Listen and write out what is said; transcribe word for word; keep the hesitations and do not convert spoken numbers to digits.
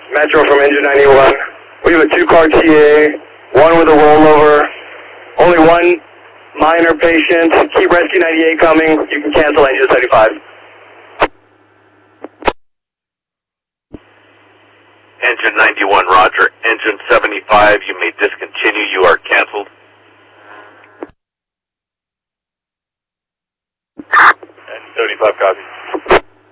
Metro from Engine ninety-one. We have a two-car T A, one with a rollover, only one minor patient. Keep Rescue ninety-eight coming. You can cancel Engine seventy-five. Engine ninety-one, roger. Engine seventy-five, you may discontinue. You are canceled.